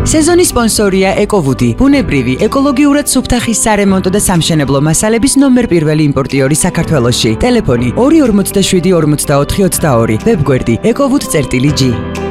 სეზონის სპონსორია ეკოვუდი, ბუნებრივი, ეკოლოგიურად სუფთა ხის სარემონტო და სამშენებლო მასალების ნომერ პირველი იმპორტიორი საქართველოში. ტელეფონი 247 44 22, ვებგვერდი ecowood.gr